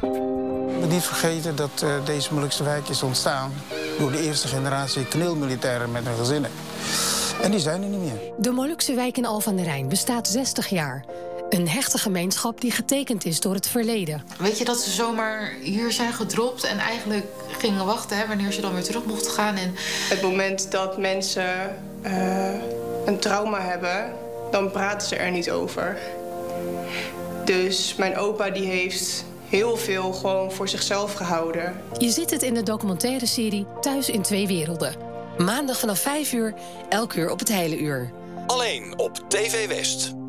We moeten niet vergeten dat deze Molukse wijk is ontstaan door de eerste generatie kaneelmilitairen met hun gezinnen. En die zijn er niet meer. De Molukse wijk in Alphen aan de Rijn bestaat 60 jaar. Een hechte gemeenschap die getekend is door het verleden. Weet je dat ze zomaar hier zijn gedropt en eigenlijk gingen wachten wanneer ze dan weer terug mochten gaan? En het moment dat mensen een trauma hebben, dan praten ze er niet over. Dus mijn opa die heeft heel veel gewoon voor zichzelf gehouden. Je ziet het in de documentaire serie Thuis in twee werelden. Maandag vanaf 5 uur, elk uur op het hele uur. Alleen op TV West.